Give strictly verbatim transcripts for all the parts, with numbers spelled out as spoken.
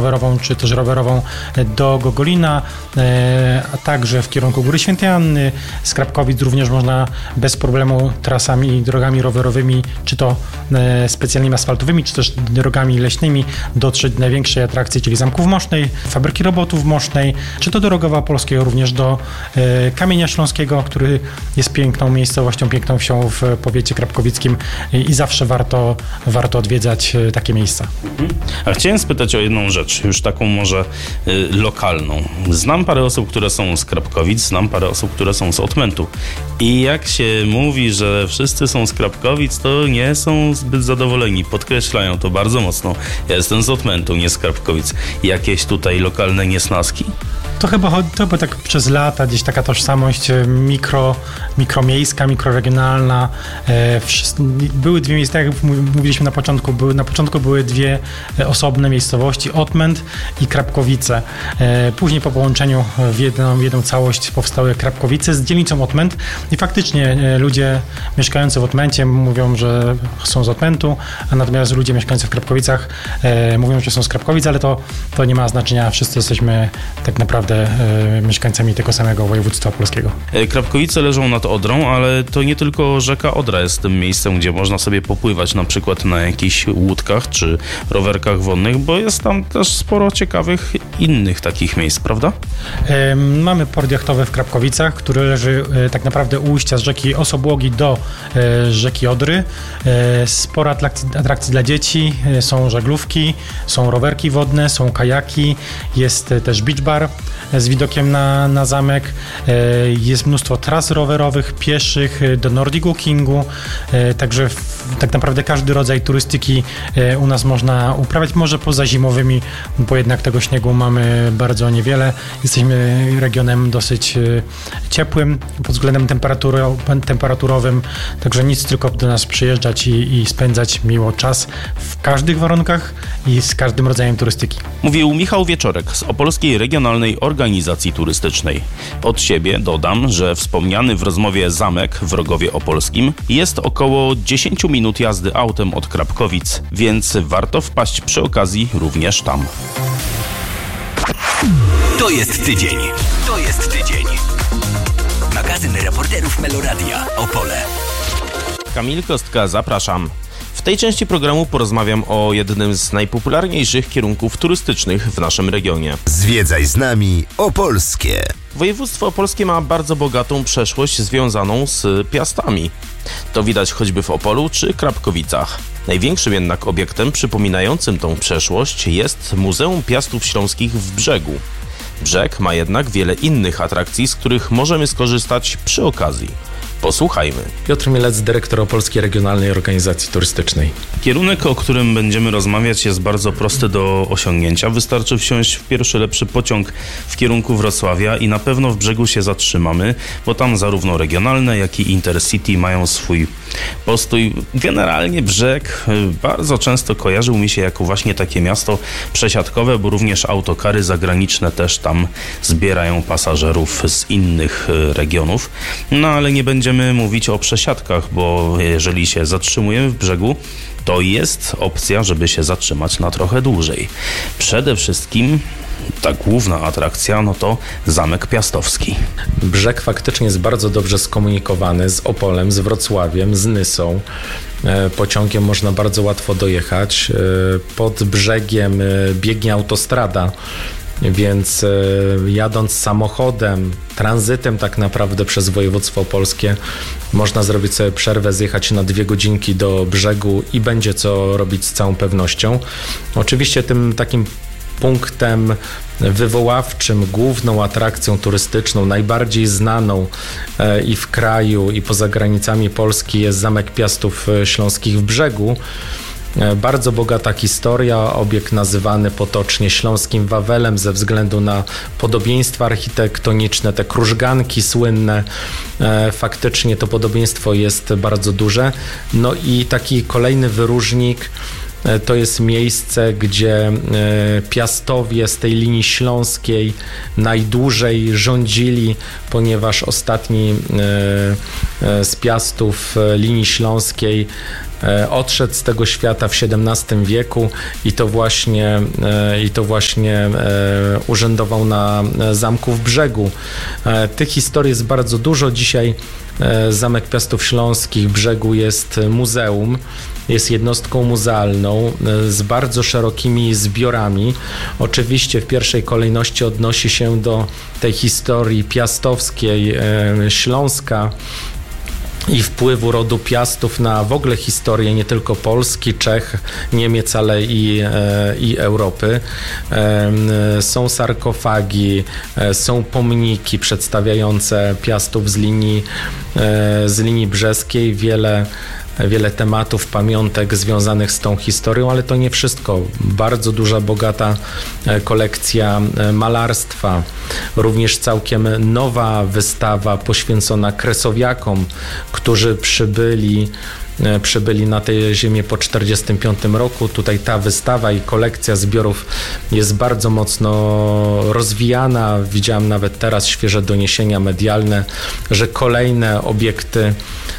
rowerową czy też rowerową do Gogolina, a także w kierunku Góry Świętej Anny. Z Krapkowic również można bez problemu trasami i drogami rowerowymi, czy to specjalnymi asfaltowymi, czy też drogami leśnymi dotrzeć do największej atrakcji, czyli Zamków Mosznej, Fabryki Robotów Mosznej, czy to do Rogowa Polskiego, również do Kamienia Śląskiego, który jest piękną miejscowością, piękną wsią w powiecie krapkowickim i zawsze warto, warto odwiedzać takie miejsca. A chciałem spytać o jedną rzecz, już taką może y, lokalną. Znam parę osób, które są z Krapkowic, znam parę osób, które są z Otmentu. I jak się mówi, że wszyscy są z Krapkowic, to nie są zbyt zadowoleni. Podkreślają to bardzo mocno. Ja jestem z Otmentu, nie z Krapkowic. Jakieś tutaj lokalne niesnaski? To chyba, to chyba tak przez lata gdzieś taka tożsamość mikro, mikromiejska, mikroregionalna. E, były dwie miejsca, jak mówiliśmy na początku, były, na początku były dwie osobne miejscowości, Otment i Krapkowice. E, później po połączeniu w jedną, w jedną całość powstały Krapkowice z dzielnicą Otment i faktycznie e, ludzie mieszkający w Otmencie mówią, że są z Otmentu, a natomiast ludzie mieszkający w Krapkowicach e, mówią, że są z Krapkowic, ale to, to nie ma znaczenia, wszyscy jesteśmy tak naprawdę mieszkańcami tego samego województwa opolskiego. Krapkowice leżą nad Odrą, ale to nie tylko rzeka Odra jest tym miejscem, gdzie można sobie popływać na przykład na jakichś łódkach czy rowerkach wodnych, bo jest tam też sporo ciekawych innych takich miejsc, prawda? Mamy port jachtowy w Krapkowicach, który leży tak naprawdę u ujścia z rzeki Osobłogi do rzeki Odry. Sporo atrakcji, atrakcji dla dzieci, są żaglówki, są rowerki wodne, są kajaki, jest też beach bar z widokiem na, na zamek. Jest mnóstwo tras rowerowych, pieszych, do Nordic Walkingu, także w, tak naprawdę każdy rodzaj turystyki u nas można uprawiać, może poza zimowymi, bo jednak tego śniegu mamy bardzo niewiele. Jesteśmy regionem dosyć ciepłym pod względem temperaturowym, także nic, tylko do nas przyjeżdżać i, i spędzać miło czas w każdych warunkach i z każdym rodzajem turystyki. Mówił Michał Wieczorek z Opolskiej Regionalnej Organizacji Turystycznej. Od siebie dodam, że wspomniany w rozmowie zamek w Rogowie Opolskim jest około dziesięć minut jazdy autem od Krapkowic, więc warto wpaść przy okazji również tam. To jest tydzień. To jest tydzień. Magazyn reporterów Meloradia Opole. Kamil Kostka, zapraszam. W tej części programu porozmawiam o jednym z najpopularniejszych kierunków turystycznych w naszym regionie. Zwiedzaj z nami Opolskie. Województwo opolskie ma bardzo bogatą przeszłość związaną z piastami. To widać choćby w Opolu czy Krapkowicach. Największym jednak obiektem przypominającym tą przeszłość jest Muzeum Piastów Śląskich w Brzegu. Brzeg ma jednak wiele innych atrakcji, z których możemy skorzystać przy okazji. Posłuchajmy. Piotr Mielec, dyrektor Opolskiej Regionalnej Organizacji Turystycznej. Kierunek, o którym będziemy rozmawiać, jest bardzo prosty do osiągnięcia. Wystarczy wsiąść w pierwszy lepszy pociąg w kierunku Wrocławia i na pewno w Brzegu się zatrzymamy, bo tam zarówno regionalne, jak i Intercity mają swój postój. Generalnie Brzeg bardzo często kojarzył mi się jako właśnie takie miasto przesiadkowe, bo również autokary zagraniczne też tam zbierają pasażerów z innych regionów. No ale nie będzie Będziemy mówić o przesiadkach, bo jeżeli się zatrzymujemy w Brzegu, to jest opcja, żeby się zatrzymać na trochę dłużej. Przede wszystkim ta główna atrakcja, no to Zamek Piastowski. Brzeg faktycznie jest bardzo dobrze skomunikowany z Opolem, z Wrocławiem, z Nysą. Pociągiem można bardzo łatwo dojechać. Pod brzegiem biegnie autostrada, więc jadąc samochodem, tranzytem tak naprawdę przez województwo opolskie, można zrobić sobie przerwę, zjechać na dwie godzinki do Brzegu i będzie co robić z całą pewnością. Oczywiście tym takim punktem wywoławczym, główną atrakcją turystyczną, najbardziej znaną i w kraju, i poza granicami Polski jest Zamek Piastów Śląskich w Brzegu. Bardzo bogata historia, obiekt nazywany potocznie Śląskim Wawelem ze względu na podobieństwa architektoniczne, te krużganki słynne. Faktycznie to podobieństwo jest bardzo duże. No i taki kolejny wyróżnik to jest miejsce, gdzie piastowie z tej linii śląskiej najdłużej rządzili, ponieważ ostatni z piastów linii śląskiej odszedł z tego świata w siedemnastym wieku i to właśnie, i to właśnie urzędował na zamku w Brzegu. Tych historii jest bardzo dużo. Dzisiaj Zamek Piastów Śląskich w Brzegu jest muzeum. Jest jednostką muzealną z bardzo szerokimi zbiorami. Oczywiście w pierwszej kolejności odnosi się do tej historii piastowskiej Śląska i wpływu rodu Piastów na w ogóle historię nie tylko Polski, Czech, Niemiec, ale i, i Europy. Są sarkofagi, są pomniki przedstawiające Piastów z linii, z linii brzeskiej, wiele wiele tematów, pamiątek związanych z tą historią, ale to nie wszystko. Bardzo duża, bogata kolekcja malarstwa. Również całkiem nowa wystawa poświęcona kresowiakom, którzy przybyli przybyli na tę ziemię po czterdziestym piątym roku. Tutaj ta wystawa i kolekcja zbiorów jest bardzo mocno rozwijana. Widziałem nawet teraz świeże doniesienia medialne, że kolejne obiekty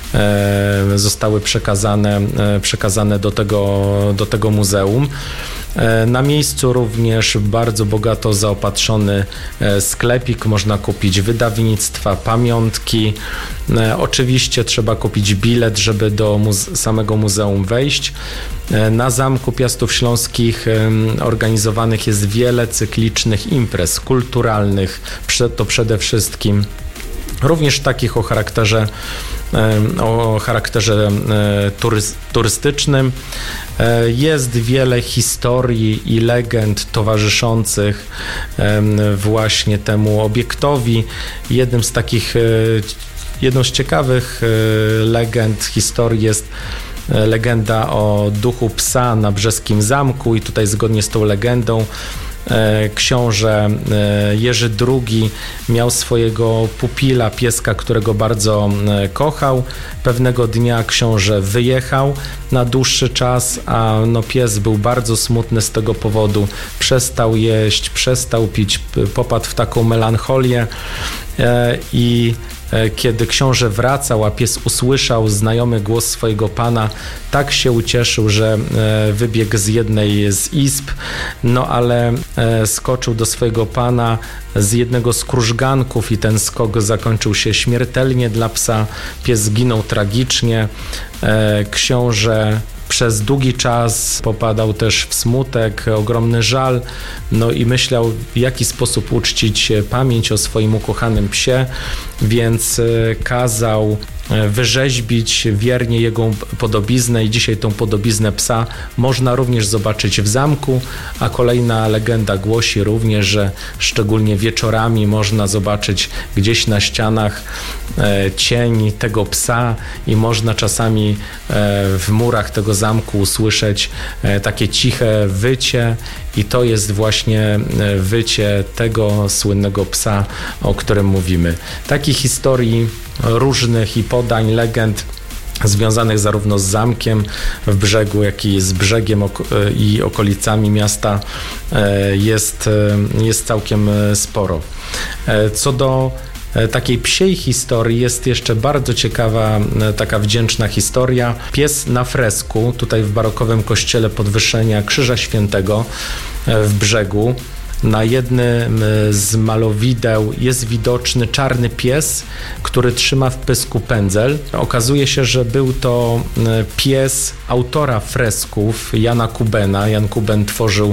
zostały przekazane, przekazane do tego, do tego muzeum. Na miejscu również bardzo bogato zaopatrzony sklepik, można kupić wydawnictwa, pamiątki. Oczywiście trzeba kupić bilet, żeby do muze- samego muzeum wejść. Na Zamku Piastów Śląskich organizowanych jest wiele cyklicznych imprez kulturalnych, to przede wszystkim również takich o charakterze o charakterze turystycznym. Jest wiele historii i legend towarzyszących właśnie temu obiektowi. Jednym z takich, jedną z ciekawych legend, historii jest legenda o duchu psa na brzeskim zamku i tutaj zgodnie z tą legendą książę Jerzy drugi miał swojego pupila, pieska, którego bardzo kochał. Pewnego dnia książę wyjechał na dłuższy czas, a no pies był bardzo smutny z tego powodu. Przestał jeść, przestał pić, popadł w taką melancholię i kiedy książę wracał, a pies usłyszał znajomy głos swojego pana, tak się ucieszył, że wybiegł z jednej z izb, no ale skoczył do swojego pana z jednego z krużganków i ten skok zakończył się śmiertelnie dla psa. Pies zginął tragicznie. Książę przez długi czas popadał też w smutek, ogromny żal, no i myślał, w jaki sposób uczcić pamięć o swoim ukochanym psie, więc kazał wyrzeźbić wiernie jego podobiznę i dzisiaj tą podobiznę psa można również zobaczyć w zamku, a kolejna legenda głosi również, że szczególnie wieczorami można zobaczyć gdzieś na ścianach cień tego psa i można czasami w murach tego zamku usłyszeć takie ciche wycie i to jest właśnie wycie tego słynnego psa, o którym mówimy. Takich historii różnych i podań, legend związanych zarówno z zamkiem w Brzegu, jak i z Brzegiem i okolicami miasta jest, jest całkiem sporo. Co do takiej psiej historii jest jeszcze bardzo ciekawa, taka wdzięczna historia. Pies na fresku, tutaj w barokowym kościele Podwyższenia Krzyża Świętego w Brzegu. Na jednym z malowideł jest widoczny czarny pies, który trzyma w pysku pędzel. Okazuje się, że był to pies autora fresków Jana Kubena. Jan Kuben tworzył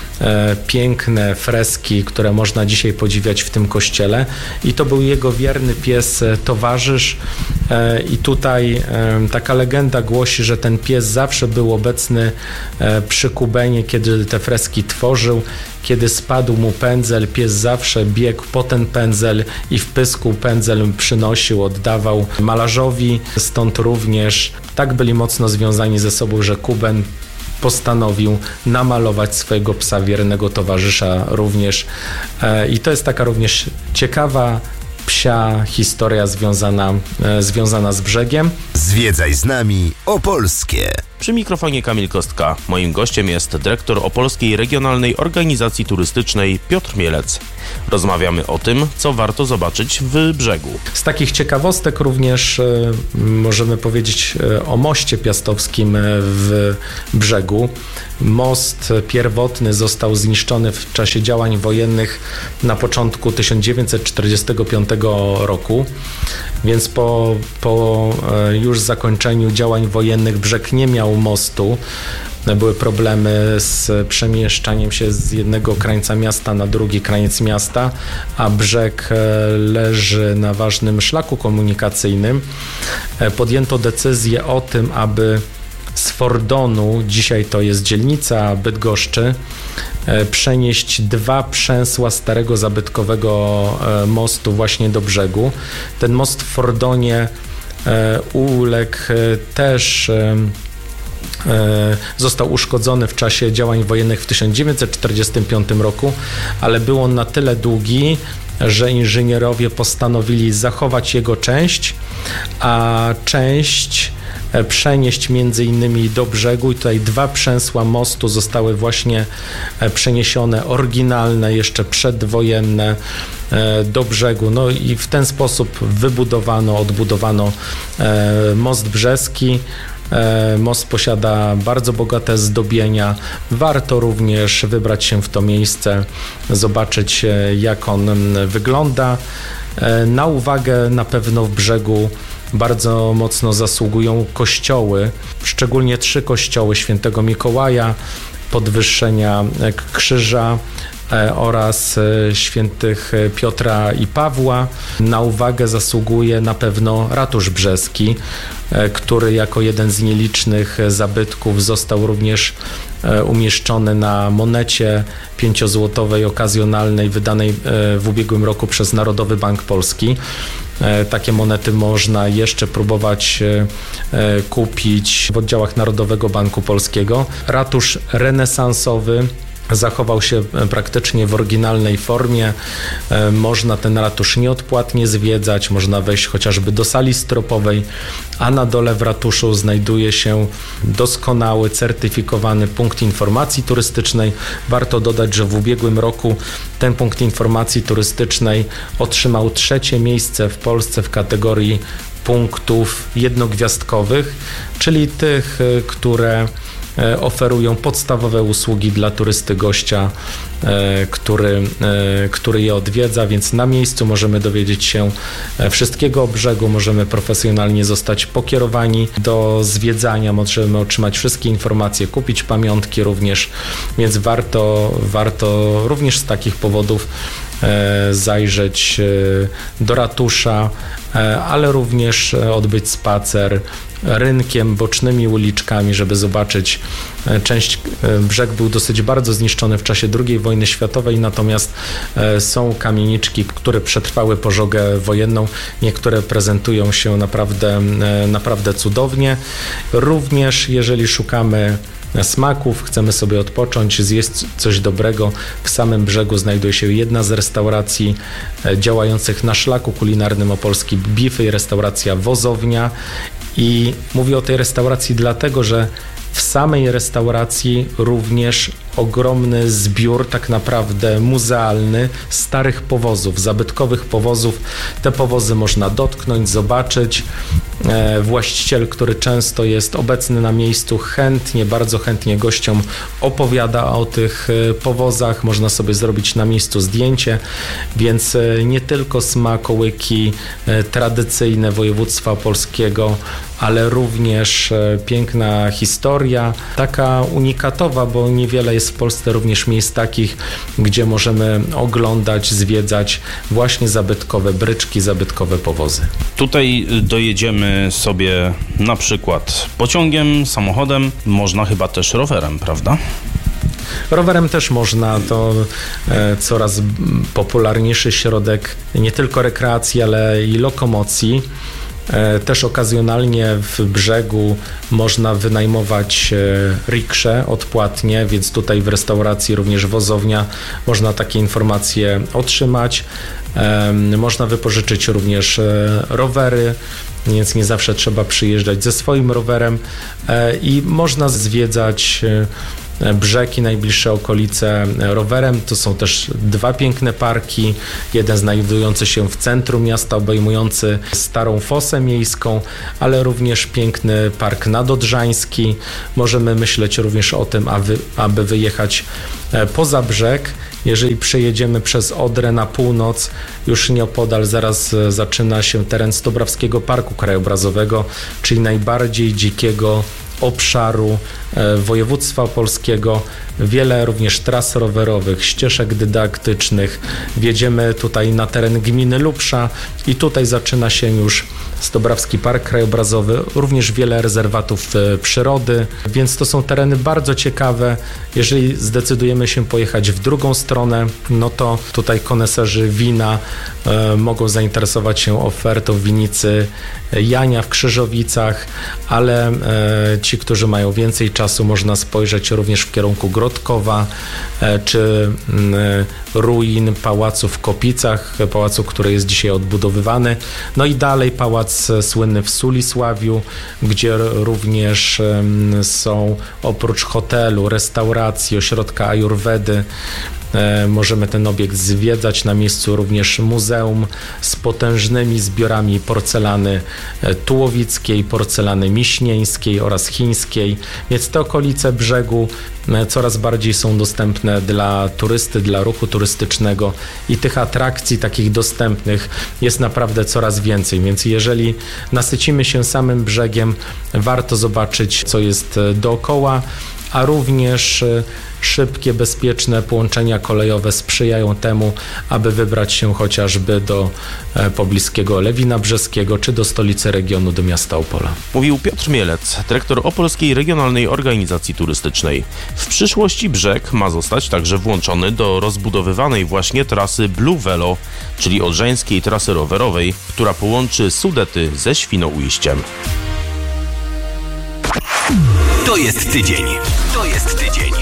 piękne freski, które można dzisiaj podziwiać w tym kościele i to był jego wierny pies towarzysz i tutaj taka legenda głosi, że ten pies zawsze był obecny przy Kubenie, kiedy te freski tworzył. Kiedy spadł mu pędzel, pies zawsze biegł po ten pędzel i w pysku pędzel przynosił, oddawał malarzowi, stąd również tak byli mocno związani ze sobą, że Kuben postanowił namalować swojego psa wiernego towarzysza również. I to jest taka również ciekawa psia historia związana, związana z Brzegiem. Zwiedzaj z nami Opolskie. Przy mikrofonie Kamil Kostka. Moim gościem jest dyrektor Opolskiej Regionalnej Organizacji Turystycznej Piotr Mielec. Rozmawiamy o tym, co warto zobaczyć w Brzegu. Z takich ciekawostek również y, możemy powiedzieć y, o moście piastowskim w Brzegu. Most pierwotny został zniszczony w czasie działań wojennych na początku tysiąc dziewięćset czterdziestego piątego roku, więc po, po już zakończeniu działań wojennych Brzeg nie miał mostu. Były problemy z przemieszczaniem się z jednego krańca miasta na drugi krańc miasta, a Brzeg leży na ważnym szlaku komunikacyjnym. Podjęto decyzję o tym, aby z Fordonu, dzisiaj to jest dzielnica Bydgoszczy, przenieść dwa przęsła starego zabytkowego mostu właśnie do Brzegu. Ten most w Fordonie uległ też, został uszkodzony w czasie działań wojennych w tysiąc dziewięćset czterdziestym piątym roku, ale był on na tyle długi, że inżynierowie postanowili zachować jego część, a część przenieść między innymi do Brzegu i tutaj dwa przęsła mostu zostały właśnie przeniesione, oryginalne, jeszcze przedwojenne, do Brzegu. No i w ten sposób wybudowano, odbudowano most brzeski. Most posiada bardzo bogate zdobienia. Warto również wybrać się w to miejsce, zobaczyć, jak on wygląda. Na uwagę na pewno w Brzegu bardzo mocno zasługują kościoły, szczególnie trzy kościoły Świętego Mikołaja, Podwyższenia Krzyża oraz świętych Piotra i Pawła. Na uwagę zasługuje na pewno ratusz brzeski, który jako jeden z nielicznych zabytków został również umieszczony na monecie pięciozłotowej okazjonalnej wydanej w ubiegłym roku przez Narodowy Bank Polski. Takie monety można jeszcze próbować kupić w oddziałach Narodowego Banku Polskiego. Ratusz renesansowy zachował się praktycznie w oryginalnej formie. Można ten ratusz nieodpłatnie zwiedzać, można wejść chociażby do sali stropowej, a na dole w ratuszu znajduje się doskonały, certyfikowany punkt informacji turystycznej. Warto dodać, że w ubiegłym roku ten punkt informacji turystycznej otrzymał trzecie miejsce w Polsce w kategorii punktów jednogwiazdkowych, czyli tych, które oferują podstawowe usługi dla turysty gościa, który, który je odwiedza, więc na miejscu możemy dowiedzieć się wszystkiego o Brzegu, możemy profesjonalnie zostać pokierowani do zwiedzania, możemy otrzymać wszystkie informacje, kupić pamiątki również, więc warto, warto również z takich powodów zajrzeć do ratusza, ale również odbyć spacer rynkiem, bocznymi uliczkami, żeby zobaczyć część. Brzeg był dosyć bardzo zniszczony w czasie drugiej wojny światowej, natomiast są kamieniczki, które przetrwały pożogę wojenną. Niektóre prezentują się naprawdę, naprawdę cudownie. Również jeżeli szukamy smaków, chcemy sobie odpocząć, zjeść coś dobrego, w samym Brzegu znajduje się jedna z restauracji działających na szlaku kulinarnym Opolski Bify, restauracja Wozownia. I mówię o tej restauracji dlatego, że w samej restauracji również ogromny zbiór, tak naprawdę muzealny, starych powozów, zabytkowych powozów. Te powozy można dotknąć, zobaczyć. Właściciel, który często jest obecny na miejscu, chętnie, bardzo chętnie gościom opowiada o tych powozach. Można sobie zrobić na miejscu zdjęcie, więc nie tylko smakołyki tradycyjne województwa opolskiego, ale również piękna historia, taka unikatowa, bo niewiele jest w Polsce również miejsc takich, gdzie możemy oglądać, zwiedzać właśnie zabytkowe bryczki, zabytkowe powozy. Tutaj dojedziemy sobie na przykład pociągiem, samochodem, można chyba też rowerem, prawda? Rowerem też można, to e, coraz popularniejszy środek nie tylko rekreacji, ale i lokomocji. Też okazjonalnie w Brzegu można wynajmować riksze odpłatnie, więc tutaj w restauracji również Wozownia można takie informacje otrzymać. Można wypożyczyć również rowery, więc nie zawsze trzeba przyjeżdżać ze swoim rowerem i można zwiedzać brzeg i najbliższe okolice rowerem. To są też dwa piękne parki. Jeden znajdujący się w centrum miasta, obejmujący Starą Fosę Miejską, ale również piękny park nadodrzański. Możemy myśleć również o tym, aby, aby wyjechać poza brzeg. Jeżeli przejedziemy przez Odrę na północ, już nieopodal zaraz zaczyna się teren Stobrawskiego Parku Krajobrazowego, czyli najbardziej dzikiego obszaru województwa opolskiego. Wiele również tras rowerowych, ścieżek dydaktycznych. Wjedziemy tutaj na teren gminy Lubsza i tutaj zaczyna się już Stobrawski Park Krajobrazowy, również wiele rezerwatów przyrody, więc to są tereny bardzo ciekawe. Jeżeli zdecydujemy się pojechać w drugą stronę, no to tutaj koneserzy wina e, mogą zainteresować się ofertą winicy Jania w Krzyżowicach, ale e, ci, którzy mają więcej czasu, można spojrzeć również w kierunku Grodkowa e, czy e, ruin pałacu w Kopicach, pałacu, który jest dzisiaj odbudowywany. No i dalej pałac słynny w Sulisławiu, gdzie również e, są oprócz hotelu, restauracji, ośrodka ajurwedy, możemy ten obiekt zwiedzać. Na miejscu również muzeum z potężnymi zbiorami porcelany tułowickiej, porcelany miśnieńskiej oraz chińskiej, więc te okolice brzegu coraz bardziej są dostępne dla turysty, dla ruchu turystycznego i tych atrakcji takich dostępnych jest naprawdę coraz więcej, więc jeżeli nasycimy się samym brzegiem, warto zobaczyć, co jest dookoła, a również szybkie, bezpieczne połączenia kolejowe sprzyjają temu, aby wybrać się chociażby do pobliskiego Lewina Brzeskiego czy do stolicy regionu, do miasta Opola. Mówił Piotr Mielec, dyrektor Opolskiej Regionalnej Organizacji Turystycznej. W przyszłości brzeg ma zostać także włączony do rozbudowywanej właśnie trasy Blue Velo, czyli odrzańskiej trasy rowerowej, która połączy Sudety ze Świnoujściem. To jest tydzień. To jest tydzień.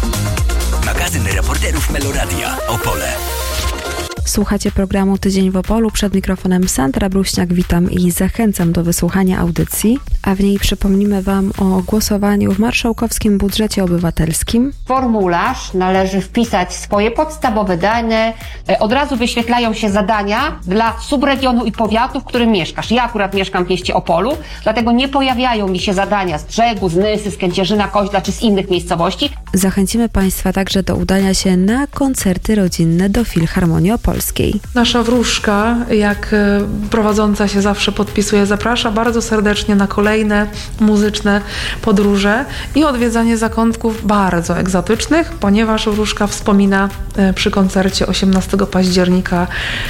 Magazyn reporterów Meloradia Opole. Słuchacie programu Tydzień w Opolu. Przed mikrofonem Sandra Bruśniak. Witam i zachęcam do wysłuchania audycji, a w niej przypomnimy Wam o głosowaniu w marszałkowskim budżecie obywatelskim. Formularz należy wpisać swoje podstawowe dane. Od razu wyświetlają się zadania dla subregionu i powiatu, w którym mieszkasz. Ja akurat mieszkam w mieście Opolu, dlatego nie pojawiają mi się zadania z Brzegu, z Nysy, z Kędzierzyna, Koźla czy z innych miejscowości. Zachęcimy Państwa także do udania się na koncerty rodzinne do Filharmonii Opolskiej. Nasza wróżka, jak prowadząca się zawsze podpisuje, zaprasza bardzo serdecznie na kolejne muzyczne podróże i odwiedzanie zakątków bardzo egzotycznych, ponieważ wróżka wspomina przy koncercie osiemnastego października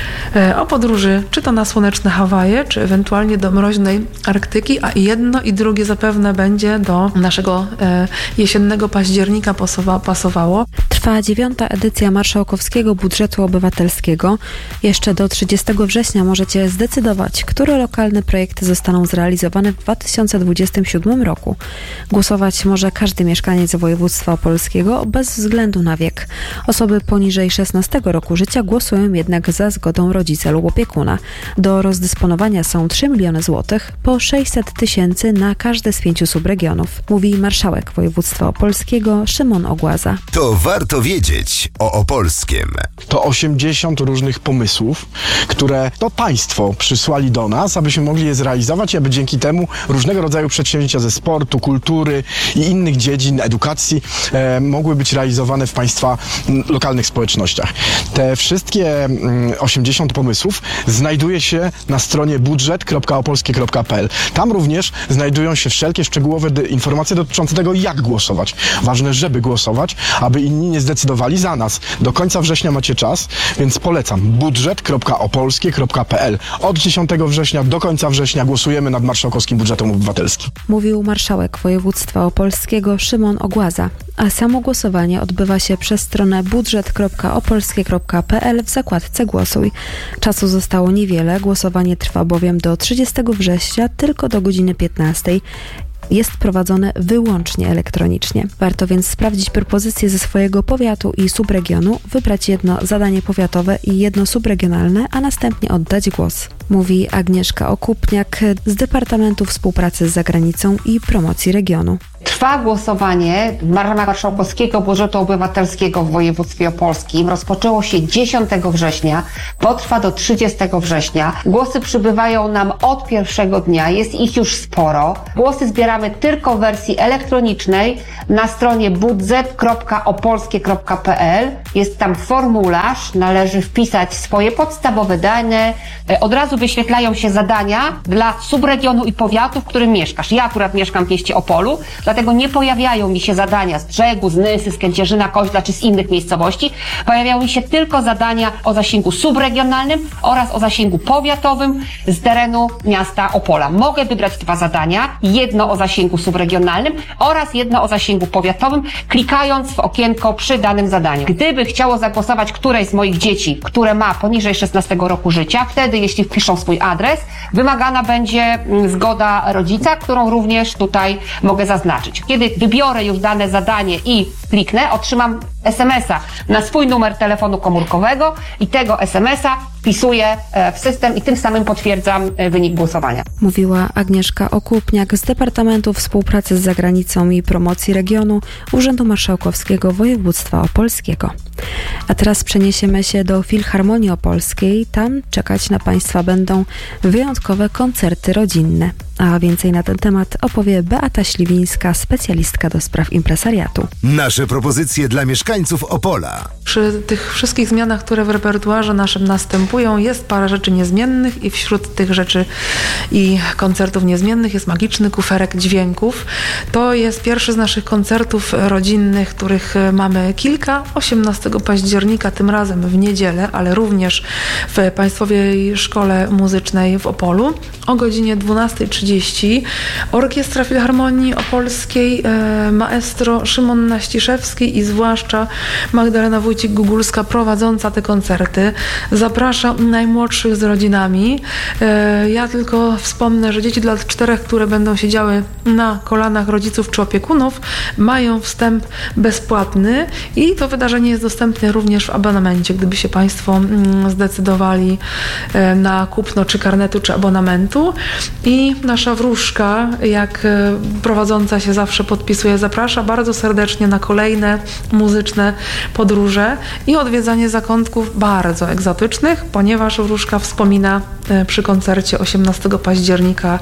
o podróży czy to na słoneczne Hawaje, czy ewentualnie do mroźnej Arktyki, a jedno i drugie zapewne będzie do naszego jesiennego października pasowało. Trwa dziewiąta edycja marszałkowskiego budżetu obywatelskiego. Jeszcze do trzydziestego września możecie zdecydować, które lokalne projekty zostaną zrealizowane w dwa tysiące dwudziestym siódmym roku. Głosować może każdy mieszkaniec województwa opolskiego bez względu na wiek. Osoby poniżej szesnastego roku życia głosują jednak za zgodą rodzica lub opiekuna. Do rozdysponowania są trzy miliony złotych, po sześćset tysięcy na każde z pięciu subregionów, mówi marszałek województwa opolskiego Szymon Ogłaza. To warto wiedzieć o opolskim. To osiemdziesiąt różnych pomysłów, które to państwo przysłali do nas, abyśmy mogli je zrealizować i aby dzięki temu różnego rodzaju przedsięwzięcia ze sportu, kultury i innych dziedzin edukacji e, mogły być realizowane w państwa m, lokalnych społecznościach. Te wszystkie m, osiemdziesiąt pomysłów znajduje się na stronie budżet kropka opolskie kropka p l. Tam również znajdują się wszelkie szczegółowe d- informacje dotyczące tego, jak głosować. Ważne, żeby głosować, aby inni nie zdecydowali za nas. Do końca września macie czas, więc polecam budżet kropka opolskie kropka p l. Od dziesiątego września do końca września głosujemy nad marszałkowskim budżetem obywatelskim. Mówił marszałek województwa opolskiego Szymon Ogłaza, a samo głosowanie odbywa się przez stronę budżet kropka opolskie kropka p l w zakładce Głosuj. Czasu zostało niewiele, głosowanie trwa bowiem do trzydziestego września tylko do godziny piętnastej. Jest prowadzone wyłącznie elektronicznie. Warto więc sprawdzić propozycje ze swojego powiatu i subregionu, wybrać jedno zadanie powiatowe i jedno subregionalne, a następnie oddać głos. Mówi Agnieszka Okupniak z Departamentu Współpracy z Zagranicą i Promocji Regionu. Trwa głosowanie w ramach marszałkowskiego budżetu obywatelskiego w województwie opolskim. Rozpoczęło się dziesiątego września, potrwa do trzydziestego września. Głosy przybywają nam od pierwszego dnia, jest ich już sporo. Głosy zbieramy tylko w wersji elektronicznej na stronie budżet kropka opolskie kropka p l. Jest tam formularz, należy wpisać swoje podstawowe dane. Od razu wyświetlają się zadania dla subregionu i powiatu, w którym mieszkasz. Ja akurat mieszkam w mieście Opolu, dlatego nie pojawiają mi się zadania z Brzegu, z Nysy, z Kędzierzyna, Koźla czy z innych miejscowości. Pojawiają mi się tylko zadania o zasięgu subregionalnym oraz o zasięgu powiatowym z terenu miasta Opola. Mogę wybrać dwa zadania, jedno o zasięgu subregionalnym oraz jedno o zasięgu powiatowym, klikając w okienko przy danym zadaniu. Gdyby chciało zagłosować któreś z moich dzieci, które ma poniżej szesnastego roku życia, wtedy jeśli wpiszą swój adres, wymagana będzie zgoda rodzica, którą również tutaj mogę zaznaczyć. Kiedy wybiorę już dane zadanie i kliknę, otrzymam es em es a na swój numer telefonu komórkowego i tego es em es a wpisuję w system i tym samym potwierdzam wynik głosowania. Mówiła Agnieszka Okupniak z Departamentu Współpracy z Zagranicą i Promocji Regionu Urzędu Marszałkowskiego Województwa Opolskiego. A teraz przeniesiemy się do Filharmonii Opolskiej. Tam czekać na Państwa będą wyjątkowe koncerty rodzinne. A więcej na ten temat opowie Beata Śliwińska, specjalistka do spraw impresariatu. Nasze propozycje dla mieszkańców Opola. Przy tych wszystkich zmianach, które w repertuarze naszym następują, jest parę rzeczy niezmiennych i wśród tych rzeczy i koncertów niezmiennych jest magiczny kuferek dźwięków. To jest pierwszy z naszych koncertów rodzinnych, których mamy kilka. osiemnastego października, tym razem w niedzielę, ale również w Państwowej Szkole Muzycznej w Opolu o godzinie dwunasta trzydzieści. Orkiestra Filharmonii Opolskiej, e, maestro Szymon Naściszewski i zwłaszcza Magdalena Wójcik-Gugulska prowadząca te koncerty. Zapraszam najmłodszych z rodzinami. E, ja tylko wspomnę, że dzieci do lat czterech, które będą siedziały na kolanach rodziców czy opiekunów, mają wstęp bezpłatny i to wydarzenie jest dostępne również w abonamencie, gdyby się Państwo mm, zdecydowali e, na kupno czy karnetu, czy abonamentu. I nasza wróżka, jak prowadząca się zawsze podpisuje, zaprasza bardzo serdecznie na kolejne muzyczne podróże i odwiedzanie zakątków bardzo egzotycznych, ponieważ wróżka wspomina przy koncercie osiemnastego października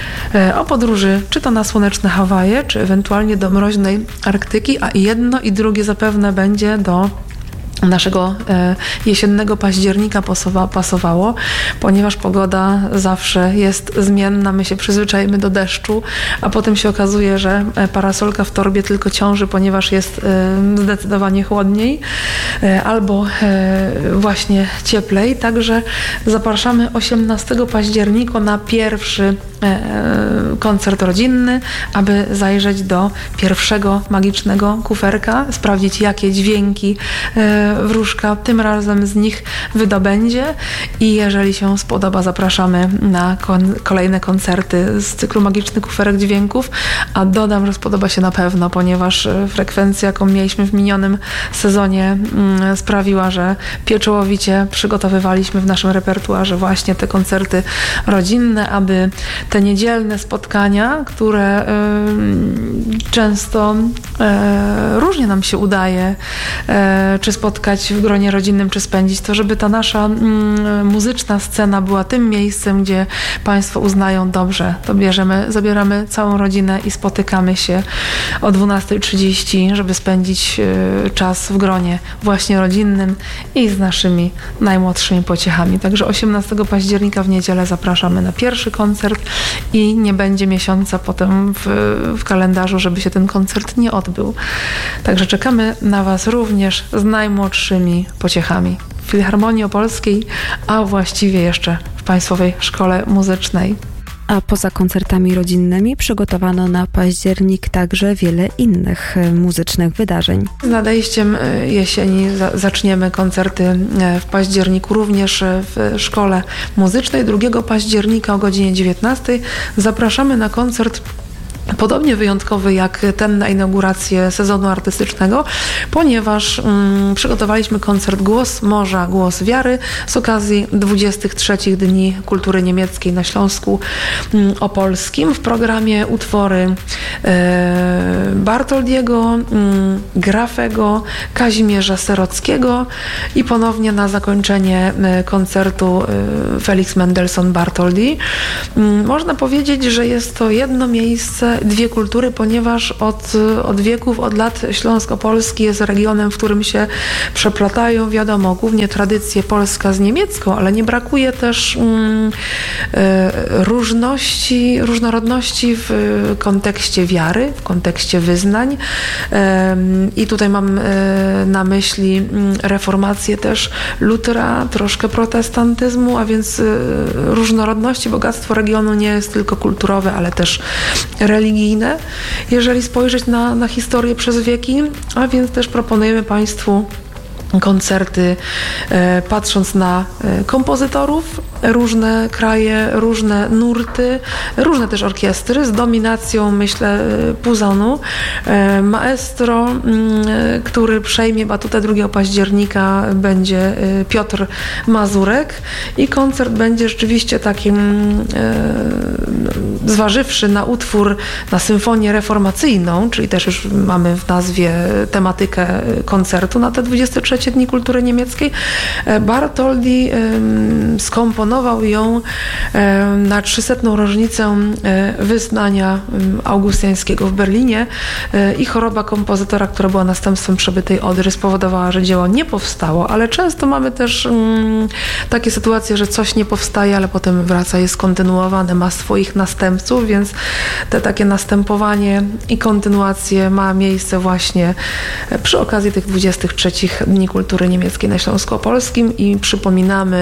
o podróży czy to na słoneczne Hawaje, czy ewentualnie do mroźnej Arktyki, a jedno i drugie zapewne będzie do naszego e, jesiennego października pasowa, pasowało, ponieważ pogoda zawsze jest zmienna, my się przyzwyczajemy do deszczu, a potem się okazuje, że parasolka w torbie tylko ciąży, ponieważ jest e, zdecydowanie chłodniej e, albo e, właśnie cieplej. Także zapraszamy osiemnastego października na pierwszy e, koncert rodzinny, aby zajrzeć do pierwszego magicznego kuferka, sprawdzić, jakie dźwięki e, wróżka tym razem z nich wydobędzie i jeżeli się spodoba, zapraszamy na kon- kolejne koncerty z cyklu Magiczny Kuferek Dźwięków, a dodam, że spodoba się na pewno, ponieważ frekwencja, jaką mieliśmy w minionym sezonie mm, sprawiła, że pieczołowicie przygotowywaliśmy w naszym repertuarze właśnie te koncerty rodzinne, aby te niedzielne spotkania, które y, często y, różnie nam się udaje, y, czy spotkać w gronie rodzinnym, czy spędzić, to żeby ta nasza mm, muzyczna scena była tym miejscem, gdzie Państwo uznają, dobrze, to bierzemy, zabieramy całą rodzinę i spotykamy się o dwunasta trzydzieści, żeby spędzić y, czas w gronie właśnie rodzinnym i z naszymi najmłodszymi pociechami. Także osiemnastego października w niedzielę zapraszamy na pierwszy koncert i nie będzie miesiąca potem w, w kalendarzu, żeby się ten koncert nie odbył. Także czekamy na Was również z najmłodszymi pociechami w Filharmonii Opolskiej, a właściwie jeszcze w Państwowej Szkole Muzycznej. A poza koncertami rodzinnymi przygotowano na październik także wiele innych muzycznych wydarzeń. Z nadejściem jesieni za- zaczniemy koncerty w październiku również w Szkole Muzycznej. drugiego października o godzinie dziewiętnastej zapraszamy na koncert podobnie wyjątkowy jak ten na inaugurację sezonu artystycznego, ponieważ mm, przygotowaliśmy koncert Głos Morza, Głos Wiary z okazji dwudziestych trzecich Dni Kultury Niemieckiej na Śląsku mm, Opolskim. W programie utwory e, Bartoldiego, mm, Grafego, Kazimierza Serockiego i ponownie na zakończenie e, koncertu e, Felix Mendelssohn Bartholdy. Mm, można powiedzieć, że jest to jedno miejsce, dwie kultury, ponieważ od, od wieków, od lat Śląsk Opolski jest regionem, w którym się przeplatają, wiadomo, głównie tradycje polska z niemiecką, ale nie brakuje też mm, e, różności, różnorodności w kontekście wiary, w kontekście wyznań. E, I tutaj mam e, na myśli mm, reformację też Lutera, troszkę protestantyzmu, a więc e, różnorodności, bogactwo regionu nie jest tylko kulturowe, ale też religijne, jeżeli spojrzeć na, na historię przez wieki, a więc też proponujemy Państwu koncerty, e, patrząc na e, kompozytorów, różne kraje, różne nurty, różne też orkiestry z dominacją, myślę, Puzonu. E, maestro, m, który przejmie batutę drugiego października, będzie e, Piotr Mazurek i koncert będzie rzeczywiście takim, e, zważywszy na utwór, na symfonię reformacyjną, czyli też już mamy w nazwie tematykę koncertu na te dwudzieste trzecie Dni Kultury Niemieckiej, Bartholdy um, skomponował ją um, na trzysetną rocznicę um, wyznania um, augustiańskiego w Berlinie um, i choroba kompozytora, która była następstwem przebytej Odry, spowodowała, że dzieło nie powstało, ale często mamy też um, takie sytuacje, że coś nie powstaje, ale potem wraca, jest kontynuowane, ma swoich następców, więc te takie następowanie i kontynuacje ma miejsce właśnie przy okazji tych dwudziestych trzecich Dni Kultury Niemieckiej na Śląsku Opolskim i przypominamy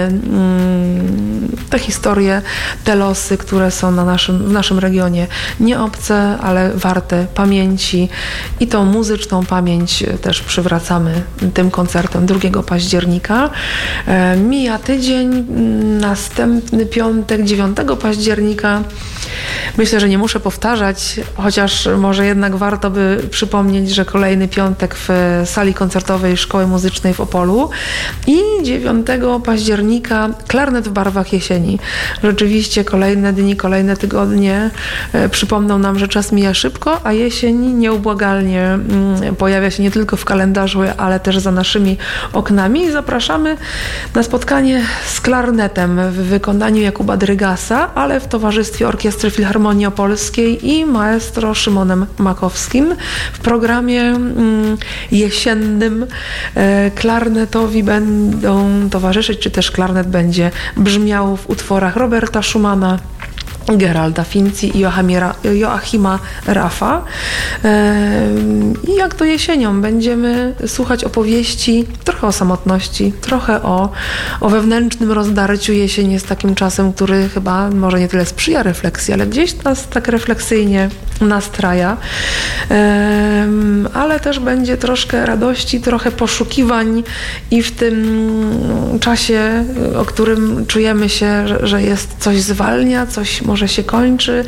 mm, te historie, te losy, które są na naszym, w naszym regionie nie obce, ale warte pamięci i tą muzyczną pamięć też przywracamy tym koncertem drugiego października. E, mija tydzień, następny piątek, dziewiątego października. Myślę, że nie muszę powtarzać, chociaż może jednak warto by przypomnieć, że kolejny piątek w sali koncertowej Szkoły Muzycznej w Opolu i dziewiątego października klarnet w barwach jesieni. Rzeczywiście kolejne dni, kolejne tygodnie e, przypomną nam, że czas mija szybko, a jesień nieubłagalnie mm, pojawia się nie tylko w kalendarzu, ale też za naszymi oknami. I zapraszamy na spotkanie z klarnetem w wykonaniu Jakuba Drygasa, ale w towarzystwie Orkiestry Filharmonii Opolskiej i maestro Szymonem Makowskim. W programie mm, jesiennym e, klarnetowi będą towarzyszyć, czy też klarnet będzie brzmiał w utworach Roberta Schumana, Geralda Finzi i Joachima Raffa. I jak to jesienią będziemy słuchać opowieści trochę o samotności, trochę o, o wewnętrznym rozdarciu. Jesień jest takim czasem, który chyba może nie tyle sprzyja refleksji, ale gdzieś nas tak refleksyjnie nastraja. Ale też będzie troszkę radości, trochę poszukiwań i w tym czasie, o którym czujemy się, że jest coś zwalnia, coś może się kończy,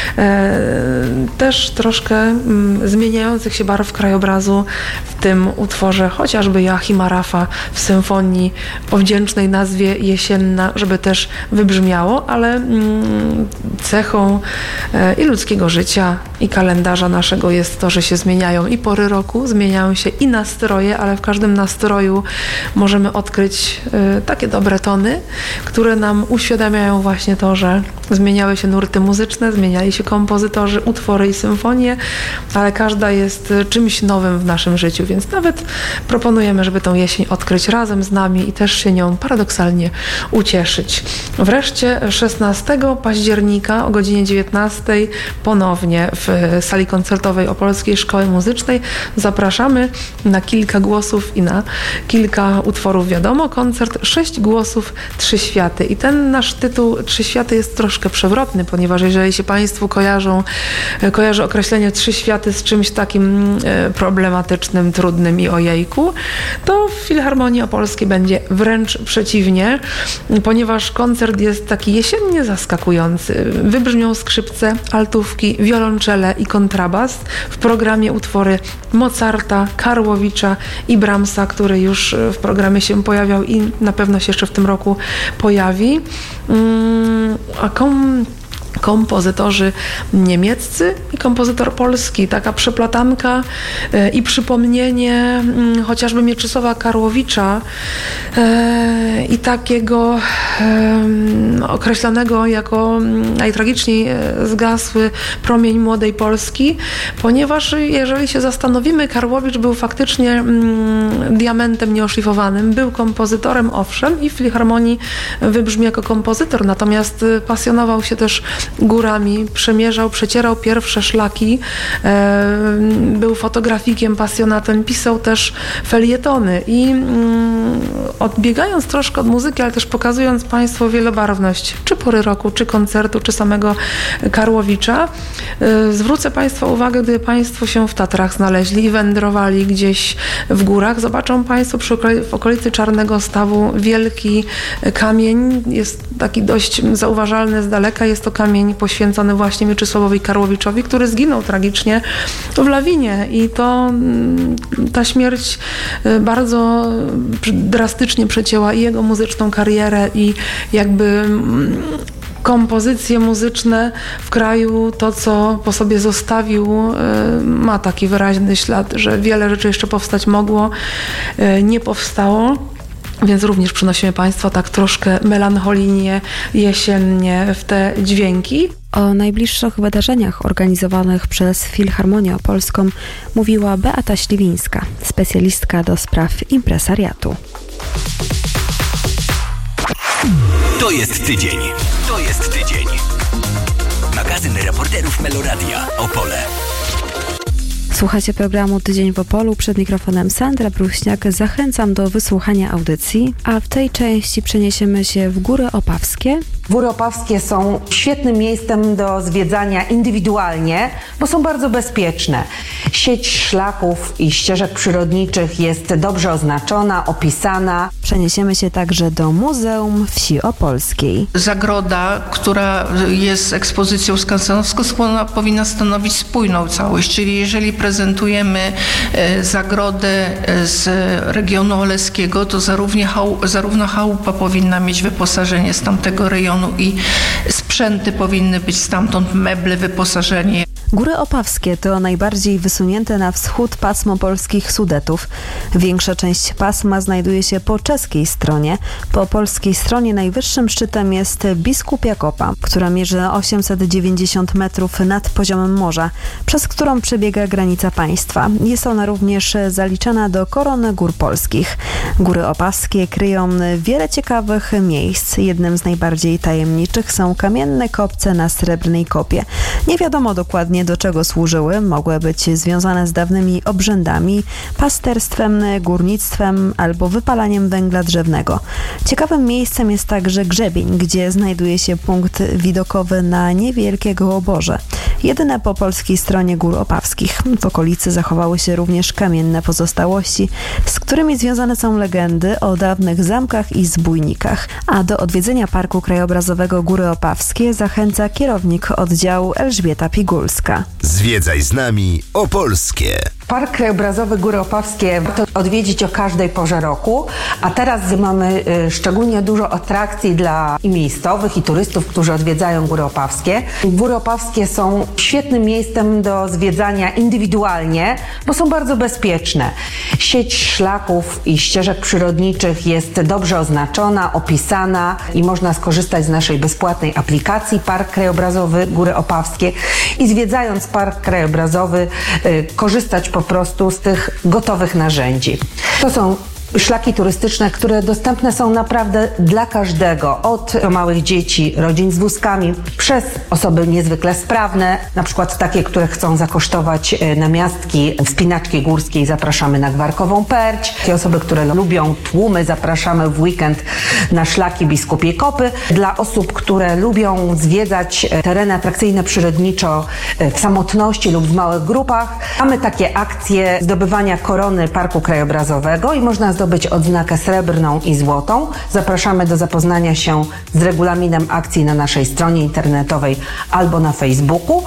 też troszkę zmieniających się barw krajobrazu w tym utworze chociażby Joachima Raffa w symfonii o wdzięcznej nazwie Jesienna, żeby też wybrzmiało, ale cechą i ludzkiego życia, i kalendarza naszego jest to, że się zmieniają i pory roku, zmieniają się i nastroje, ale w każdym nastroju możemy odkryć takie dobre tony, które nam uświadamiają właśnie to, że zmieniały się nurty muzyczne, zmieniali się kompozytorzy, utwory i symfonie, ale każda jest czymś nowym w naszym życiu, więc nawet proponujemy, żeby tą jesień odkryć razem z nami i też się nią paradoksalnie ucieszyć. Wreszcie szesnastego października o godzinie dziewiętnastej ponownie w sali koncertowej Opolskiej Szkoły Muzycznej zapraszamy na kilka głosów i na kilka utworów. Wiadomo, koncert Sześć głosów, trzy światy. I ten nasz tytuł Trzy światy jest troszkę przewrotny, istotny, ponieważ jeżeli się Państwu kojarzą, kojarzy określenie trzy światy z czymś takim problematycznym, trudnym i ojejku, to w Filharmonii Opolskiej będzie wręcz przeciwnie, ponieważ koncert jest taki jesiennie zaskakujący. Wybrzmią skrzypce, altówki, wiolonczele i kontrabas. W programie utwory Mozarta, Karłowicza i Brahmsa, który już w programie się pojawiał i na pewno się jeszcze w tym roku pojawi. A kom kompozytorzy niemieccy i kompozytor polski. Taka przeplatanka e, i przypomnienie m, chociażby Mieczysława Karłowicza e, i takiego e, określanego jako najtragiczniej zgasły promień młodej Polski, ponieważ jeżeli się zastanowimy, Karłowicz był faktycznie m, diamentem nieoszlifowanym. Był kompozytorem, owszem, i w Filharmonii wybrzmi jako kompozytor, natomiast pasjonował się też górami, przemierzał, przecierał pierwsze szlaki, e, był fotografikiem, pasjonatem, pisał też felietony i mm, odbiegając troszkę od muzyki, ale też pokazując Państwu wielobarwność, czy pory roku, czy koncertu, czy samego Karłowicza, e, zwrócę Państwa uwagę, gdy Państwo się w Tatrach znaleźli i wędrowali gdzieś w górach, zobaczą Państwo przy okolicy, w okolicy Czarnego Stawu wielki kamień, jest taki dość zauważalny z daleka, jest to kamień poświęcony właśnie Mieczysławowi Karłowiczowi, który zginął tragicznie w lawinie i to ta śmierć bardzo drastycznie przecięła i jego muzyczną karierę i jakby kompozycje muzyczne w kraju, to co po sobie zostawił, ma taki wyraźny ślad, że wiele rzeczy jeszcze powstać mogło, nie powstało. Więc również przynosimy Państwa tak troszkę melancholijnie, jesiennie w te dźwięki. O najbliższych wydarzeniach organizowanych przez Filharmonię Opolską mówiła Beata Śliwińska, specjalistka do spraw impresariatu. To jest tydzień. To jest tydzień. Magazyn reporterów Meloradia Opole. Słuchacie programu Tydzień w Opolu. Przed mikrofonem Sandra Bruśniak. Zachęcam do wysłuchania audycji, a w tej części przeniesiemy się w Góry Opawskie. Góry Opawskie są świetnym miejscem do zwiedzania indywidualnie, bo są bardzo bezpieczne. Sieć szlaków i ścieżek przyrodniczych jest dobrze oznaczona, opisana. Przeniesiemy się także do Muzeum Wsi Opolskiej. Zagroda, która jest ekspozycją skansenowską, ona powinna stanowić spójną całość, czyli jeżeli prezentujemy zagrodę z regionu oleskiego, to zarówno, chału, zarówno chałupa powinna mieć wyposażenie z tamtego rejonu i sprzęty powinny być stamtąd, meble, wyposażenie. Góry Opawskie to najbardziej wysunięte na wschód pasmo polskich Sudetów. Większa część pasma znajduje się po czeskiej stronie. Po polskiej stronie najwyższym szczytem jest Biskupia Kopa, która mierzy osiemset dziewięćdziesiąt metrów nad poziomem morza, przez którą przebiega granica państwa. Jest ona również zaliczana do korony gór polskich. Góry Opawskie kryją wiele ciekawych miejsc. Jednym z najbardziej tajemniczych są kamienne kopce na Srebrnej Kopie. Nie wiadomo dokładnie, do czego służyły. Mogły być związane z dawnymi obrzędami, pasterstwem, górnictwem albo wypalaniem węgla drzewnego. Ciekawym miejscem jest także grzebień, gdzie znajduje się punkt widokowy na niewielkiego oborze. Jedyne po polskiej stronie Gór Opawskich. W okolicy zachowały się również kamienne pozostałości, z którymi związane są legendy o dawnych zamkach i zbójnikach. A do odwiedzenia Parku Krajobrazowego Góry Opawskie zachęca kierownik oddziału Elżbieta Pigulska. Zwiedzaj z nami Opolskie. Park Krajobrazowy Góry Opawskie warto odwiedzić o każdej porze roku, a teraz mamy y, szczególnie dużo atrakcji dla i miejscowych, i turystów, którzy odwiedzają Góry Opawskie. Góry Opawskie są świetnym miejscem do zwiedzania indywidualnie, bo są bardzo bezpieczne. Sieć szlaków i ścieżek przyrodniczych jest dobrze oznaczona, opisana i można skorzystać z naszej bezpłatnej aplikacji Park Krajobrazowy Góry Opawskie i zwiedzając Park Krajobrazowy y, korzystać po prostu z tych gotowych narzędzi. To są szlaki turystyczne, które dostępne są naprawdę dla każdego, od małych dzieci, rodzin z wózkami, przez osoby niezwykle sprawne, na przykład takie, które chcą zakosztować namiastki wspinaczki górskiej, zapraszamy na Gwarkową Perć. Takie osoby, które lubią tłumy, zapraszamy w weekend na szlaki Biskupie Kopy. Dla osób, które lubią zwiedzać tereny atrakcyjne przyrodniczo w samotności lub w małych grupach, mamy takie akcje zdobywania korony Parku Krajobrazowego i można zdobyć odznakę srebrną i złotą. Zapraszamy do zapoznania się z regulaminem akcji na naszej stronie internetowej albo na Facebooku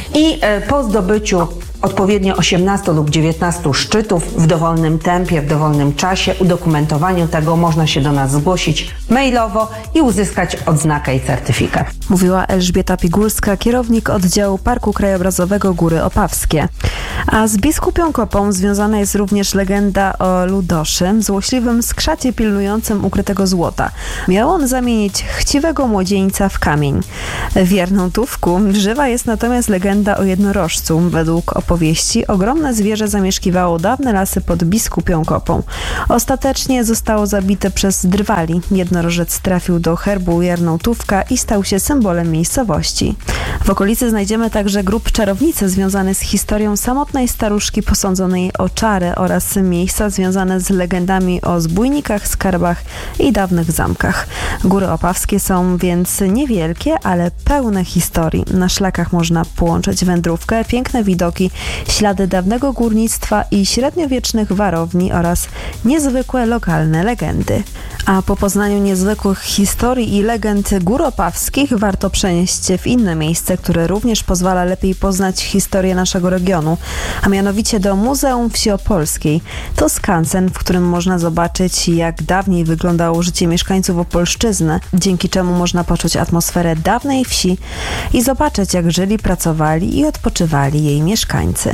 i po zdobyciu odpowiednio osiemnastu lub dziewiętnastu szczytów w dowolnym tempie, w dowolnym czasie, udokumentowaniu tego można się do nas zgłosić mailowo i uzyskać odznakę i certyfikat. Mówiła Elżbieta Pigulska, kierownik oddziału Parku Krajobrazowego Góry Opawskie. A z Biskupią Kopą związana jest również legenda o Ludoszy, złośliwym skrzacie pilnującym ukrytego złota. Miał on zamienić chciwego młodzieńca w kamień. W Jarnołtówku żywa jest natomiast legenda o jednorożcu. Według opowieści ogromne zwierzę zamieszkiwało dawne lasy pod Biskupią Kopą. Ostatecznie zostało zabite przez drwali. Jednorożec trafił do herbu Jarnołtówka i stał się symbolem miejscowości. W okolicy znajdziemy także grób czarownicy związany z historią samotnej staruszki posądzonej o czary oraz miejsca związane z legendami o zbójnikach, skarbach i dawnych zamkach. Góry Opawskie są więc niewielkie, ale pełne historii. Na szlakach można połączyć wędrówkę, piękne widoki, ślady dawnego górnictwa i średniowiecznych warowni oraz niezwykłe lokalne legendy. A po poznaniu niezwykłych historii i legend Gór Opawskich warto przenieść się w inne miejsce, które również pozwala lepiej poznać historię naszego regionu, a mianowicie do Muzeum Wsi Opolskiej. To skansen, w którym można zobaczyć, jak dawniej wyglądało życie mieszkańców Opolszczyzny, dzięki czemu można poczuć atmosferę dawnej wsi i zobaczyć, jak żyli, pracowali i odpoczywali jej mieszkańcy.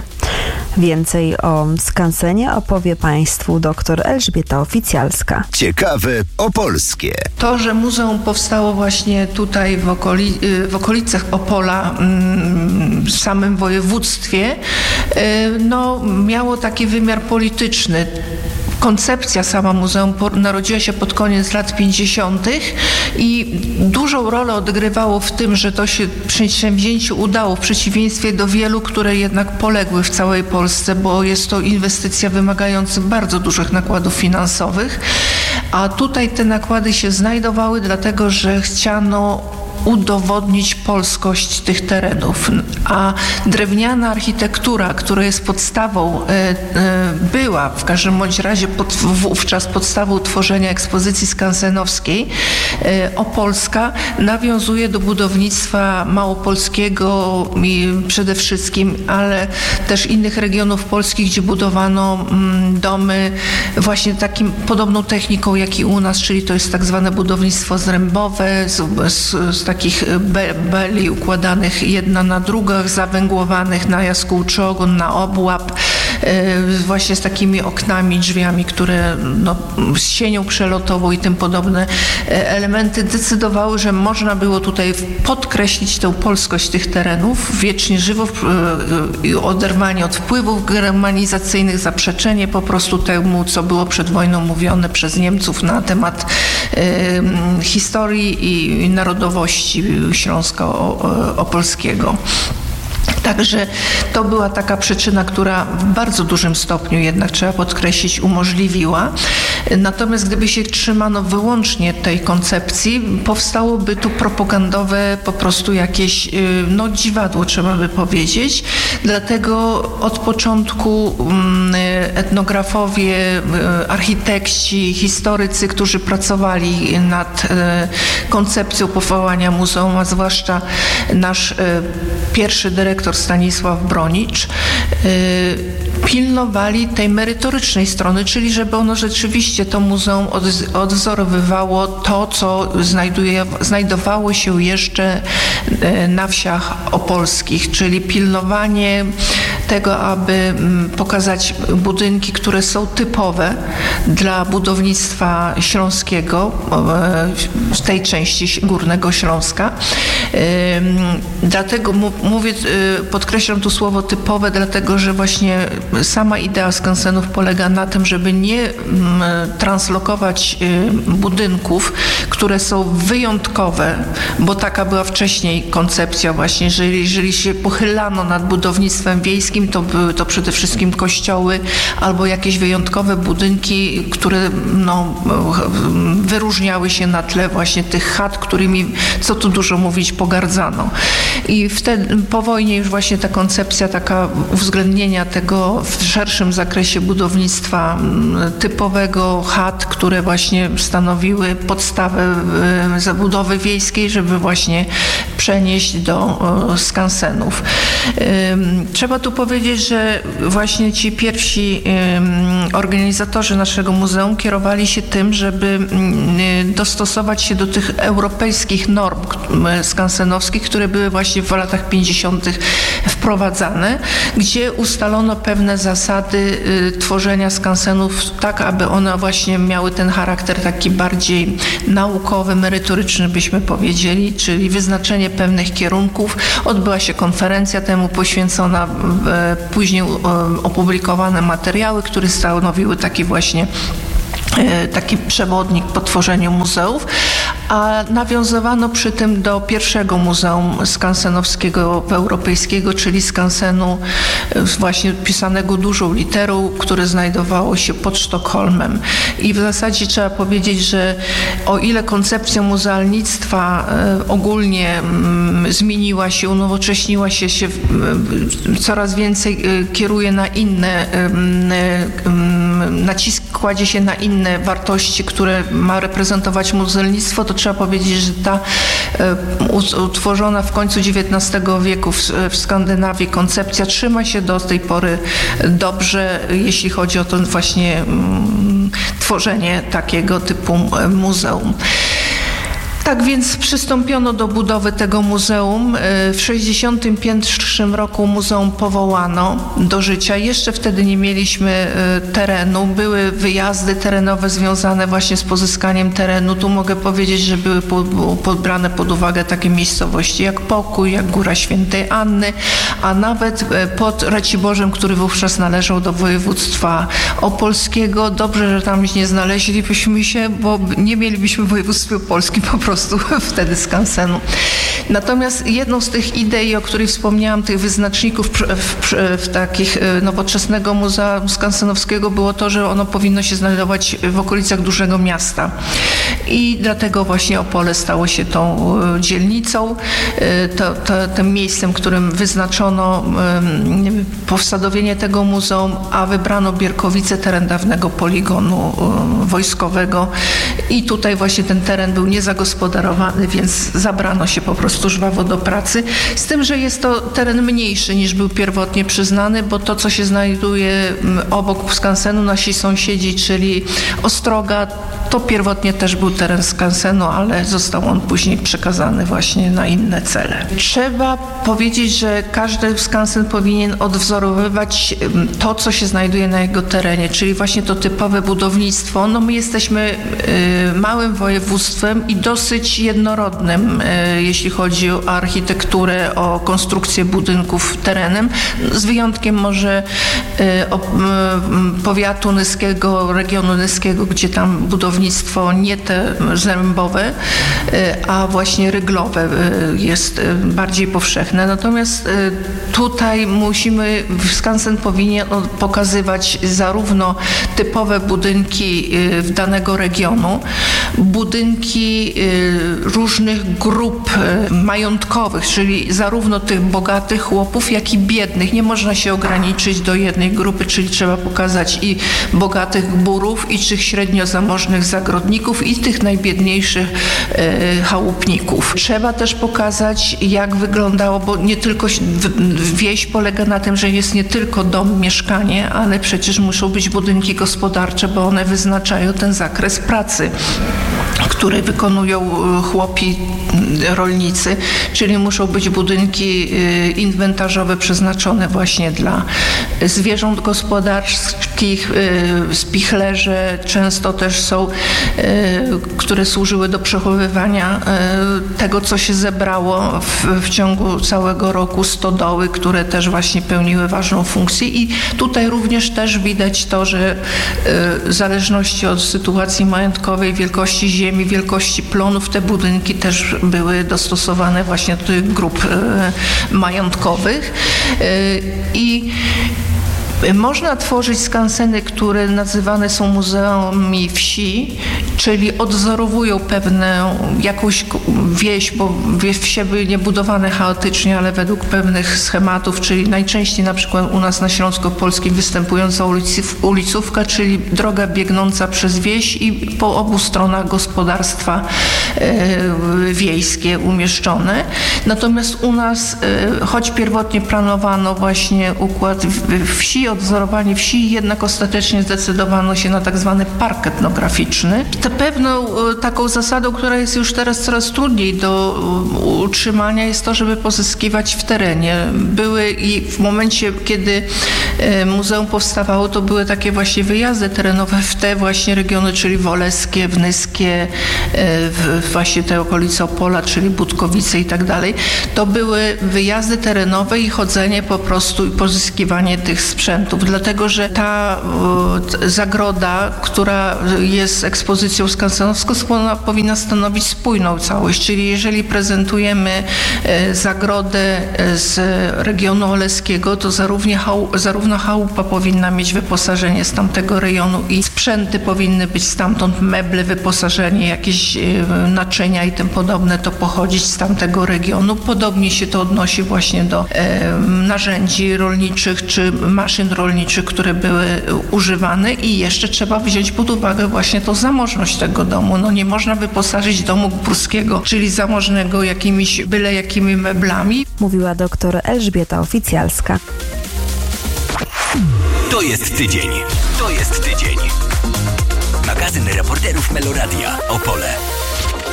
Więcej o skansenie opowie Państwu dr Elżbieta Oficjalska. Ciekawe opolskie. To, że muzeum powstało właśnie tutaj w, okoli, w okolicach Opola, w samym województwie, no, miało taki wymiar polityczny. Koncepcja sama muzeum narodziła się pod koniec lat pięćdziesiątych i dużą rolę odgrywało w tym, że to się przedsięwzięciu udało, w przeciwieństwie do wielu, które jednak poległy w całej Polsce, bo jest to inwestycja wymagająca bardzo dużych nakładów finansowych, a tutaj te nakłady się znajdowały, dlatego że chciano udowodnić polskość tych terenów. A drewniana architektura, która jest podstawą, była w każdym bądź razie pod, wówczas podstawą tworzenia ekspozycji skansenowskiej, opolska nawiązuje do budownictwa małopolskiego i przede wszystkim, ale też innych regionów polskich, gdzie budowano domy właśnie takim podobną techniką, jak i u nas, czyli to jest tak zwane budownictwo zrębowe z, z, z takich be, beli układanych jedna na drugą, zawęgłowanych na jaskółczy ogon, na obłap, yy, właśnie z takimi oknami, drzwiami, które no, z sienią przelotową i tym podobne elementy decydowały, że można było tutaj podkreślić tę polskość tych terenów, wiecznie żywo, yy, oderwanie od wpływów germanizacyjnych, zaprzeczenie po prostu temu, co było przed wojną mówione przez Niemców na temat yy, historii i, i narodowości Śląska Opolskiego. Także to była taka przyczyna, która w bardzo dużym stopniu jednak, trzeba podkreślić, umożliwiła. Natomiast gdyby się trzymano wyłącznie tej koncepcji, powstałoby tu propagandowe po prostu jakieś no, dziwadło, trzeba by powiedzieć. Dlatego od początku etnografowie, architekci, historycy, którzy pracowali nad koncepcją powołania muzeum, a zwłaszcza nasz pierwszy dyrektor Stanisław Bronicz, pilnowali tej merytorycznej strony, czyli żeby ono rzeczywiście, to muzeum odwzorowywało to, co znajduje, znajdowało się jeszcze na wsiach opolskich, czyli pilnowanie tego, aby pokazać budynki, które są typowe dla budownictwa śląskiego, w tej części Górnego Śląska Dlatego mówię, podkreślam tu słowo typowe, dlatego że właśnie sama idea skansenów polega na tym, żeby nie translokować budynków, które są wyjątkowe, bo taka była wcześniej koncepcja właśnie, że jeżeli się pochylano nad budownictwem wiejskim, to były to przede wszystkim kościoły albo jakieś wyjątkowe budynki, które no, wyróżniały się na tle właśnie tych chat, którymi, co tu dużo mówić, pogardzano. I wtedy po wojnie już właśnie ta koncepcja taka uwzględnienia tego w szerszym zakresie budownictwa typowego chat, które właśnie stanowiły podstawę zabudowy wiejskiej, żeby właśnie przenieść do skansenów. Trzeba tu powiedzieć, że właśnie ci pierwsi organizatorzy naszego muzeum kierowali się tym, żeby dostosować się do tych europejskich norm skansenowskich, które były właśnie w latach pięćdziesiątych wprowadzane, gdzie ustalono pewne zasady tworzenia skansenów tak, aby one właśnie miały ten charakter taki bardziej naukowy, merytoryczny byśmy powiedzieli, czyli wyznaczenie pewnych kierunków. Odbyła się konferencja temu poświęcona, później opublikowane materiały, które stanowiły taki właśnie taki przewodnik po tworzeniu muzeów, a nawiązywano przy tym do pierwszego muzeum skansenowskiego europejskiego, czyli skansenu właśnie pisanego dużą literą, które znajdowało się pod Sztokholmem. I w zasadzie trzeba powiedzieć, że o ile koncepcja muzealnictwa ogólnie zmieniła się, unowocześniła się, się coraz więcej kieruje na inne, nacisk kładzie się na inne wartości, które ma reprezentować muzealnictwo, to trzeba powiedzieć, że ta utworzona w końcu dziewiętnastego wieku w, w Skandynawii koncepcja trzyma się do tej pory dobrze, jeśli chodzi o to właśnie mm, tworzenie takiego typu muzeum. Tak więc przystąpiono do budowy tego muzeum. W sześćdziesiątym pierwszym roku muzeum powołano do życia. Jeszcze wtedy nie mieliśmy terenu. Były wyjazdy terenowe związane właśnie z pozyskaniem terenu. Tu mogę powiedzieć, że były pobrane pod uwagę takie miejscowości jak Pokój, jak Góra Świętej Anny, a nawet pod Raciborzem, który wówczas należał do województwa opolskiego. Dobrze, że tam nie znaleźlibyśmy się, bo nie mielibyśmy w województwie opolskim po prostu wtedy skansenu. Natomiast jedną z tych idei, o której wspomniałam, tych wyznaczników w, w, w takich nowoczesnego Muzeum Skansenowskiego było to, że ono powinno się znajdować w okolicach dużego miasta. I dlatego właśnie Opole stało się tą dzielnicą, to, to, tym miejscem, którym wyznaczono powsadowienie tego muzeum, a wybrano Bierkowice, teren dawnego poligonu wojskowego. I tutaj właśnie ten teren był niezagospodarowany, więc zabrano się po prostu żwawo do pracy. Z tym, że jest to teren mniejszy niż był pierwotnie przyznany, bo to, co się znajduje obok skansenu, nasi sąsiedzi, czyli Ostroga, to pierwotnie też był teren skansenu, ale został on później przekazany właśnie na inne cele. Trzeba powiedzieć, że każdy skansen powinien odwzorowywać to, co się znajduje na jego terenie, czyli właśnie to typowe budownictwo. No my jesteśmy y, małym województwem i dosyć jednorodnym, y, jeśli chodzi o architekturę, o konstrukcję budynków terenem, z wyjątkiem może y, o, y, powiatu nyskiego, regionu nyskiego, gdzie tam budownictwo nie te zrębowe, y, a właśnie ryglowe y, jest y, bardziej powszechne. Natomiast y, tutaj musimy, skansen powinien pokazywać zarówno typowe budynki y, w danego regionu, budynki y, różnych grup y, majątkowych, czyli zarówno tych bogatych chłopów, jak i biednych. Nie można się ograniczyć do jednej grupy, czyli trzeba pokazać i bogatych górów, i tych średnio zamożnych zagrodników, i tych najbiedniejszych y, chałupników. Trzeba też pokazać, jak wyglądało, bo nie tylko wieś polega na tym, że jest nie tylko dom, mieszkanie, ale przecież muszą być budynki gospodarcze, bo one wyznaczają ten zakres pracy, który wykonują chłopi, rolnicy, czyli muszą być budynki inwentarzowe przeznaczone właśnie dla zwierząt gospodarskich, kubki, spichlerze często też są, które służyły do przechowywania tego, co się zebrało w, w ciągu całego roku, stodoły, które też właśnie pełniły ważną funkcję i tutaj również też widać to, że w zależności od sytuacji majątkowej, wielkości ziemi, wielkości plonów, te budynki też były dostosowane właśnie do tych grup majątkowych i można tworzyć skanseny, które nazywane są muzeami wsi, czyli odwzorowują pewną jakąś wieś, bo wsie były niebudowane chaotycznie, ale według pewnych schematów, czyli najczęściej na przykład u nas na Śląsku Polskim występująca ulicówka, czyli droga biegnąca przez wieś i po obu stronach gospodarstwa e, wiejskie umieszczone. Natomiast u nas, e, choć pierwotnie planowano właśnie układ wsi, odwzorowanie wsi, jednak ostatecznie zdecydowano się na tak zwany park etnograficzny. To pewną taką zasadą, która jest już teraz coraz trudniej do utrzymania, jest to, żeby pozyskiwać w terenie. Były i w momencie, kiedy muzeum powstawało, to były takie właśnie wyjazdy terenowe w te właśnie regiony, czyli woleskie, wnyskie, w właśnie te okolice Opola, czyli Budkowice i tak dalej. To były wyjazdy terenowe i chodzenie po prostu i pozyskiwanie tych sprzętów. Dlatego, że ta y, zagroda, która jest ekspozycją skansenowską, ona powinna stanowić spójną całość, czyli jeżeli prezentujemy y, zagrodę z regionu oleskiego, to zarówno, chał, zarówno chałupa powinna mieć wyposażenie z tamtego rejonu i sprzęty powinny być stamtąd, meble, wyposażenie, jakieś y, naczynia i tym podobne, to pochodzić z tamtego regionu. Podobnie się to odnosi właśnie do y, narzędzi rolniczych czy maszyn rolniczych, które były używane i jeszcze trzeba wziąć pod uwagę właśnie tą zamożność tego domu. No nie można wyposażyć domu pruskiego, czyli zamożnego jakimiś byle jakimi meblami. Mówiła doktor Elżbieta Oficjalska. To jest tydzień. To jest tydzień. Magazyn reporterów Meloradia Opole.